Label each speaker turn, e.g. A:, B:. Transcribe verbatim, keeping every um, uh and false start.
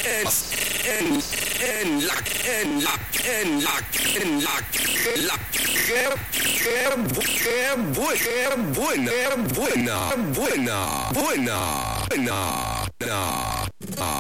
A: en, en la, en la, en la, en la, en la, qué, qué, bu- qué, bu- qué buena, qué buena, buena, buena, buena, buena.